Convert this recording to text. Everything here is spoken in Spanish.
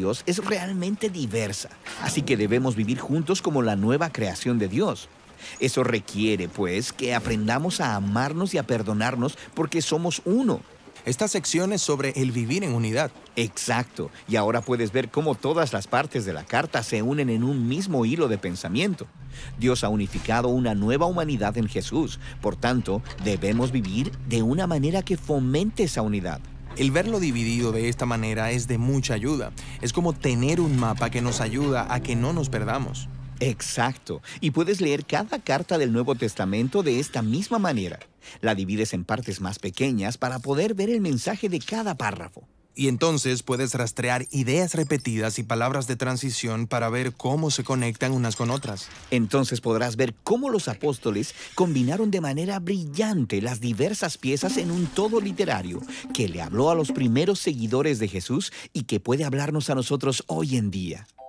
Dios es realmente diversa, así que debemos vivir juntos como la nueva creación de Dios. Eso requiere, pues, que aprendamos a amarnos y a perdonarnos porque somos uno. Esta sección es sobre el vivir en unidad. Exacto, y ahora puedes ver cómo todas las partes de la carta se unen en un mismo hilo de pensamiento. Dios ha unificado una nueva humanidad en Jesús, por tanto, debemos vivir de una manera que fomente esa unidad. El verlo dividido de esta manera es de mucha ayuda. Es como tener un mapa que nos ayuda a que no nos perdamos. Exacto, y puedes leer cada carta del Nuevo Testamento de esta misma manera. La divides en partes más pequeñas para poder ver el mensaje de cada párrafo. Y entonces puedes rastrear ideas repetidas y palabras de transición para ver cómo se conectan unas con otras. Entonces podrás ver cómo los apóstoles combinaron de manera brillante las diversas piezas en un todo literario que le habló a los primeros seguidores de Jesús y que puede hablarnos a nosotros hoy en día.